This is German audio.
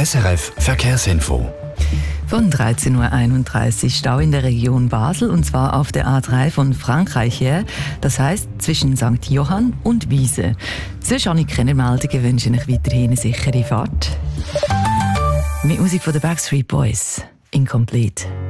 SRF Verkehrsinfo. Von 13.31 Uhr Stau in der Region Basel, und zwar auf der A3 von Frankreich her. Das heisst zwischen St. Johann und Wiese. Sonst habe ich keine Meldungen, wünsche ich weiterhin eine sichere Fahrt. Mit Musik von den Backstreet Boys. Incomplete.